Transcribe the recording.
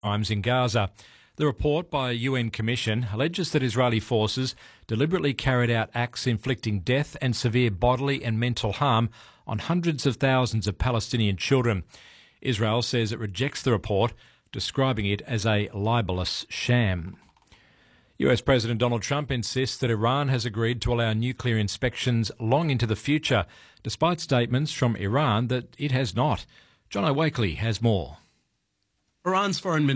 crimes in Gaza. The report by a UN commission alleges that Israeli forces deliberately carried out acts inflicting death and severe bodily and mental harm on hundreds of thousands of Palestinian children. Israel says it rejects the report, describing it as a libelous sham. US President Donald Trump insists that Iran has agreed to allow nuclear inspections long into the future, despite statements from Iran that it has not. John O'Wakely has more. Iran's Foreign